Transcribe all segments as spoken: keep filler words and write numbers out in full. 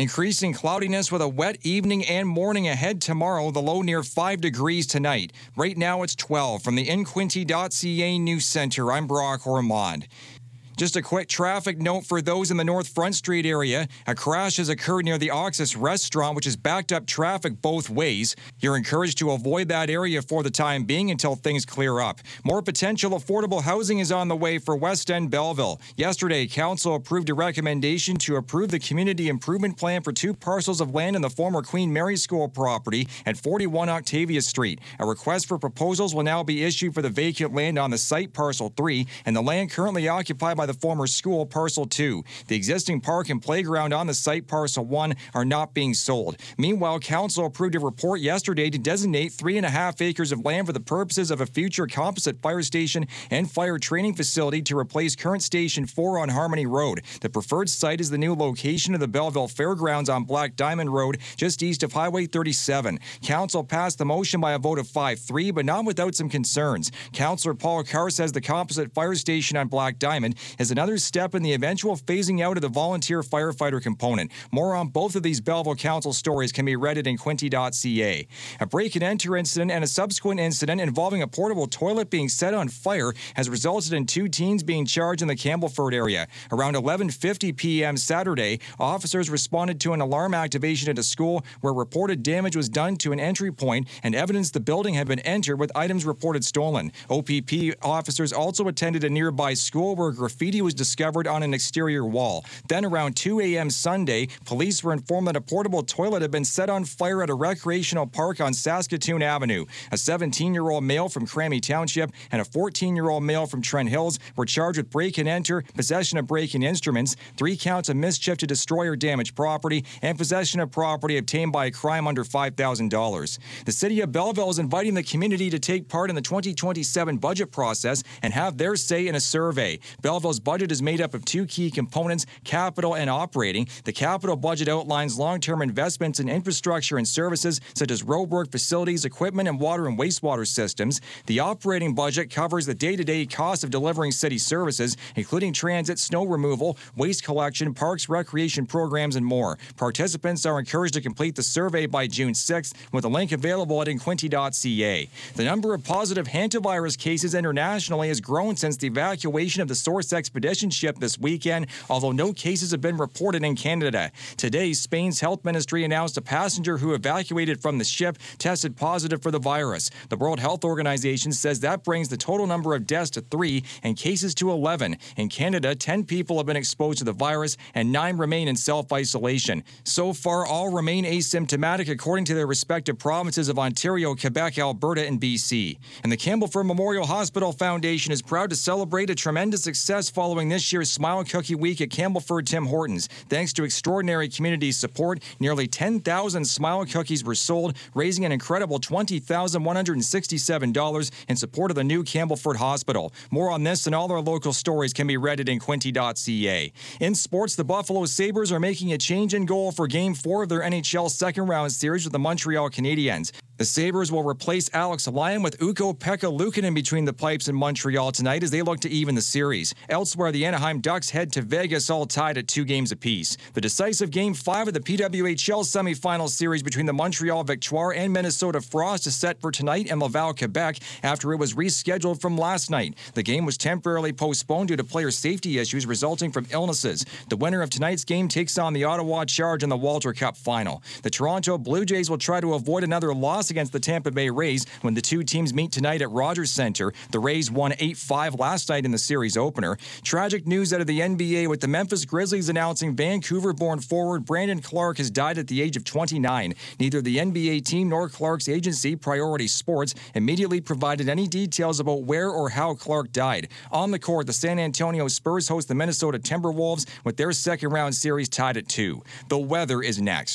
Increasing cloudiness with a wet evening and morning ahead tomorrow, the low near five degrees tonight. Right now it's twelve. From the in quinte dot c a News Center, I'm Brock Ormond. Just a quick traffic note for those in the North Front Street area. A crash has occurred near the Oxus restaurant, which has backed up traffic both ways. You're encouraged to avoid that area for the time being until things clear up. More potential affordable housing is on the way for West End Belleville. Yesterday, Council approved a recommendation to approve the community improvement plan for two parcels of land in the former Queen Mary School property at forty-one Octavia Street. A request for proposals will now be issued for the vacant land on the site, parcel three, and the land currently occupied by the former school, parcel two. The existing park and playground on the site, parcel one, are not being sold. Meanwhile, Council approved a report yesterday to designate three and a half acres of land for the purposes of a future composite fire station and fire training facility to replace current Station four on Harmony Road. The preferred site is the new location of the Belleville Fairgrounds on Black Diamond Road, just east of Highway thirty-seven. Council passed the motion by a vote of five three, but not without some concerns. Councillor Paul Carr says the composite fire station on Black Diamond is another step in the eventual phasing out of the volunteer firefighter component. More on both of these Belleville Council stories can be read at in quinte dot c a. A break-and-enter incident and a subsequent incident involving a portable toilet being set on fire has resulted in two teens being charged in the Campbellford area. Around eleven fifty p m Saturday, officers responded to an alarm activation at a school where reported damage was done to an entry point and evidence the building had been entered with items reported stolen. O P P officers also attended a nearby school where graffiti was discovered on an exterior wall. Then around two a m Sunday, police were informed that a portable toilet had been set on fire at a recreational park on Saskatoon Avenue. A seventeen-year-old male from Crammy Township and a fourteen-year-old male from Trent Hills were charged with break-and-enter, possession of break-in instruments, three counts of mischief to destroy or damage property, and possession of property obtained by a crime under five thousand dollars. The City of Belleville is inviting the community to take part in the twenty twenty-seven budget process and have their say in a survey. Belleville's budget is made up of two key components, capital and operating. The capital budget outlines long-term investments in infrastructure and services such as roadwork, facilities, equipment, and water and wastewater systems. The operating budget covers the day-to-day costs of delivering city services, including transit, snow removal, waste collection, parks, recreation programs, and more. Participants are encouraged to complete the survey by June sixth, with a link available at in quinte dot c a. The number of positive hantavirus cases internationally has grown since the evacuation of the Source expedition ship this weekend, although no cases have been reported in Canada. Today, Spain's health ministry announced a passenger who evacuated from the ship tested positive for the virus. The World Health Organization says that brings the total number of deaths to three and cases to eleven. In Canada, ten people have been exposed to the virus and nine remain in self-isolation. So far, all remain asymptomatic according to their respective provinces of Ontario, Quebec, Alberta, and B C. And the Campbellford Memorial Hospital Foundation is proud to celebrate a tremendous success following this year's Smile Cookie Week at Campbellford Tim Hortons. Thanks to extraordinary community support, nearly ten thousand Smile Cookies were sold, raising an incredible twenty thousand one hundred sixty-seven dollars in support of the new Campbellford Hospital. More on this and all our local stories can be read at in quinte dot c a. In sports, the Buffalo Sabres are making a change in goal for Game four of their N H L second-round series with the Montreal Canadiens. The Sabres will replace Alex Lyon with Ukko-Pekka Luukkonen between the pipes in Montreal tonight as they look to even the series. Elsewhere, the Anaheim Ducks head to Vegas, all tied at two games apiece. The decisive Game five of the P W H L semifinal series between the Montreal Victoire and Minnesota Frost is set for tonight in Laval, Quebec, after it was rescheduled from last night. The game was temporarily postponed due to player safety issues resulting from illnesses. The winner of tonight's game takes on the Ottawa Charge in the Walter Cup final. The Toronto Blue Jays will try to avoid another loss against the Tampa Bay Rays when the two teams meet tonight at Rogers Center. The Rays won eight five last night in the series opener. Tragic news out of the N B A with the Memphis Grizzlies announcing Vancouver-born forward Brandon Clark has died at the age of twenty-nine. Neither the N B A team nor Clark's agency, Priority Sports, immediately provided any details about where or how Clark died. On the court, the San Antonio Spurs host the Minnesota Timberwolves with their second-round series tied at two. The weather is next.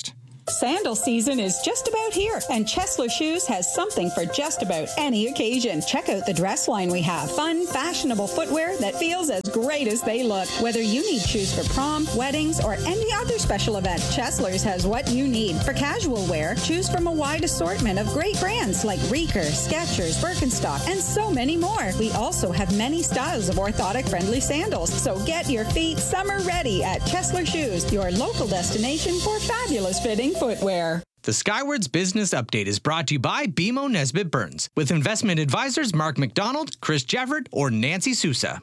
Sandal season is just about here, and Chesler Shoes has something for just about any occasion. Check out the dress line we have. Fun, fashionable footwear that feels as great as they look. Whether you need shoes for prom, weddings, or any other special event, Chesler's has what you need. For casual wear, choose from a wide assortment of great brands like Reeker, Skechers, Birkenstock, and so many more. We also have many styles of orthotic-friendly sandals, so get your feet summer ready at Chesler Shoes, your local destination for fabulous fitting footwear. The Skywards Business Update is brought to you by B M O Nesbitt Burns, with investment advisors Mark McDonald, Chris Jefford, or Nancy Sousa.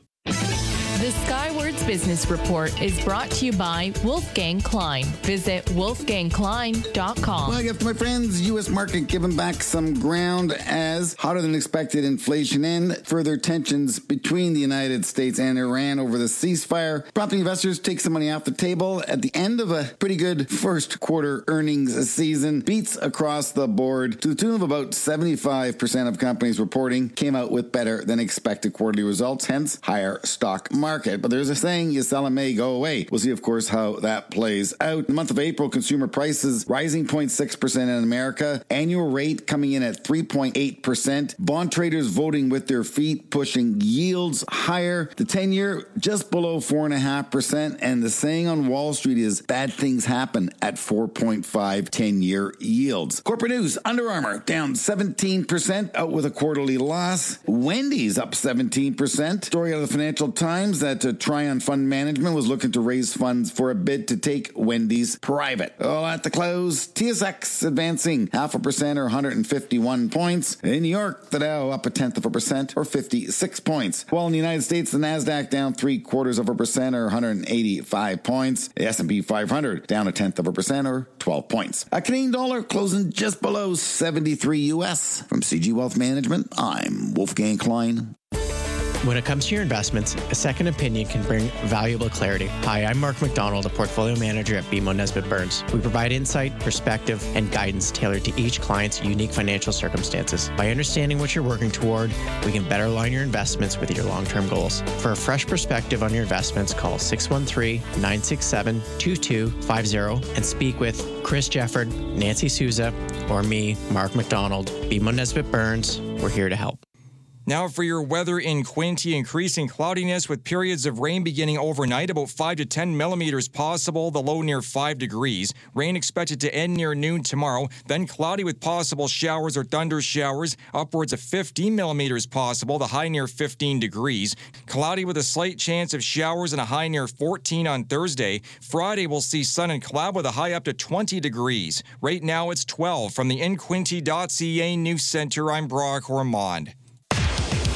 The Skywards Business Report is brought to you by Wolfgang Klein. Visit wolfgang klein dot com. Well, I guess, my friends, U S market giving back some ground as hotter than expected inflation and further tensions between the United States and Iran over the ceasefire. Prompting investors take some money off the table at the end of a pretty good first quarter earnings season. Beats across the board to the tune of about seventy-five percent of companies reporting came out with better than expected quarterly results, hence higher stock market. But there's a saying, you sell and may go away. We'll see, of course, how that plays out. In the month of April, consumer prices rising zero point six percent in America. Annual rate coming in at three point eight percent. Bond traders voting with their feet, pushing yields higher. The ten-year just below four point five percent. And the saying on Wall Street is bad things happen at four point five ten-year yields. Corporate news, Under Armour down seventeen percent, out with a quarterly loss. Wendy's up seventeen percent. Story out of the Financial Times that uh, Tryon Fund Management was looking to raise funds for a bid to take Wendy's private. Well, at the close, T S X advancing half a percent or one hundred fifty-one points. In New York, the Dow up a tenth of a percent or fifty-six points. While in the United States, the NASDAQ down three quarters of a percent or one hundred eighty-five points. The S and P five hundred down a tenth of a percent or twelve points. A Canadian dollar closing just below seventy-three U S. From C G Wealth Management, I'm Wolfgang Klein. When it comes to your investments, a second opinion can bring valuable clarity. Hi, I'm Mark McDonald, a portfolio manager at B M O Nesbitt Burns. We provide insight, perspective, and guidance tailored to each client's unique financial circumstances. By understanding what you're working toward, we can better align your investments with your long-term goals. For a fresh perspective on your investments, call six one three, nine six seven, two two five zero and speak with Chris Jefford, Nancy Sousa, or me, Mark McDonald. B M O Nesbitt Burns, we're here to help. Now for your weather in Quinte, increasing cloudiness with periods of rain beginning overnight, about five to ten millimeters possible, the low near five degrees. Rain expected to end near noon tomorrow, then cloudy with possible showers or thunder showers, upwards of fifteen millimeters possible, the high near fifteen degrees. Cloudy with a slight chance of showers and a high near fourteen on Thursday. Friday we'll see sun and cloud with a high up to twenty degrees. Right now it's twelve. From the in quinte dot c a News Center, I'm Brock Ormond.